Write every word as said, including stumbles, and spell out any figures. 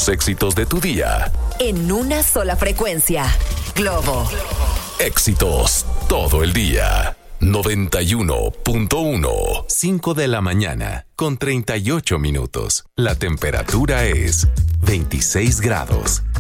los éxitos de tu día. En una sola frecuencia. Globo. Éxitos todo el día. noventa y uno punto uno. cinco de la mañana con treinta y ocho minutos. La temperatura es veintiséis grados.